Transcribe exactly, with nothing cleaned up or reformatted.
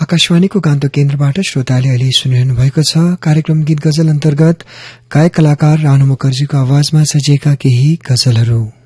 आकाशवाणीको गान्तोक केन्द्रबाट श्रोताले अहिले सुनिरहनु भएको छ कार्यक्रम गीत गजल अन्तर्गत गायक कलाकार रानु मुखर्जीको आवाजमा सजिएका केही गजलहरू।